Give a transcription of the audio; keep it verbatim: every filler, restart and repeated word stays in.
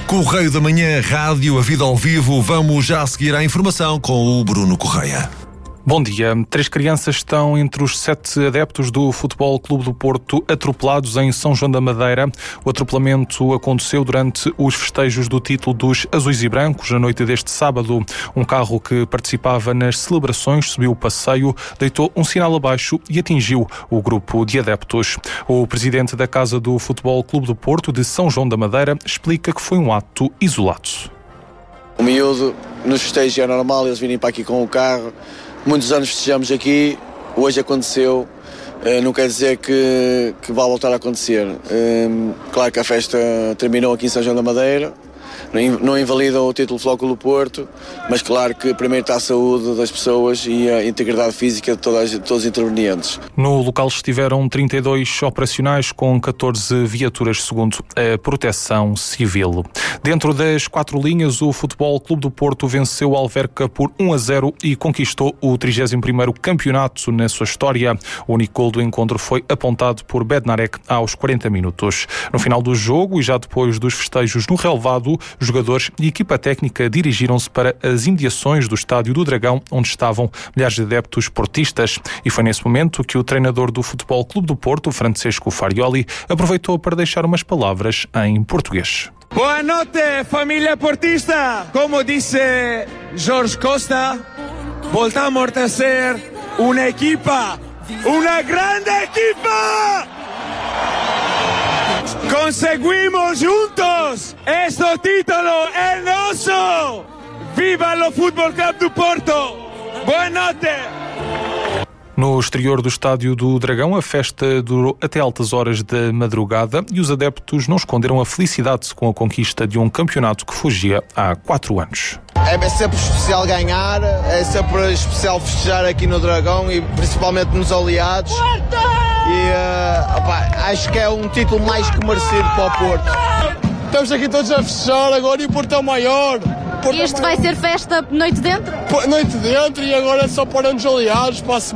Correio da Manhã, Rádio, a vida ao vivo. Vamos já seguir à informação com o Bruno Correia. Bom dia. Três crianças estão entre os sete adeptos do Futebol Clube do Porto atropelados em São João da Madeira. O atropelamento aconteceu durante os festejos do título dos Azuis e Brancos, na noite deste sábado. Um carro que participava nas celebrações subiu o passeio, deitou um sinal abaixo e atingiu o grupo de adeptos. O presidente da Casa do Futebol Clube do Porto, de São João da Madeira, explica que foi um ato isolado. O miúdo, nos festejos é normal eles virem para aqui com o carro. Muitos anos festejamos aqui, hoje aconteceu, uh, não quer dizer que, que vai voltar a acontecer. Uh, claro que a festa terminou aqui em São João da Madeira, não, não invalida o título do Futebol Clube do Porto, mas claro que primeiro está a saúde das pessoas e a integridade física de, todas, de todos os intervenientes. No local estiveram trinta e dois operacionais com catorze viaturas, segundo a Proteção Civil. Dentro das quatro linhas, o Futebol Clube do Porto venceu o Alverca por um a zero e conquistou o trigésimo primeiro campeonato na sua história. O único gol do encontro foi apontado por Bednarek aos quarenta minutos. No final do jogo e já depois dos festejos no relevado, jogadores e equipa técnica dirigiram-se para as imediações do Estádio do Dragão, onde estavam milhares de adeptos portistas. E foi nesse momento que o treinador do Futebol Clube do Porto, Francesco Farioli, aproveitou para deixar umas palavras em português. Boa noite, família portista! Como disse Jorge Costa, voltamos a ser uma equipa, uma grande equipa! Conseguimos juntos! Este título é nosso! Viva o Futebol Clube do Porto! Boa noite! No exterior do Estádio do Dragão, a festa durou até altas horas da madrugada e os adeptos não esconderam a felicidade com a conquista de um campeonato que fugia há quatro anos. É sempre especial ganhar, é sempre especial festejar aqui no Dragão e principalmente nos aliados. E uh, opa, acho que é um título mais que merecido para o Porto. Estamos aqui todos a festejar agora e o Porto é o maior. Porto este é maior. Vai ser festa noite dentro? Noite dentro e agora é só para nos aliados para a semana.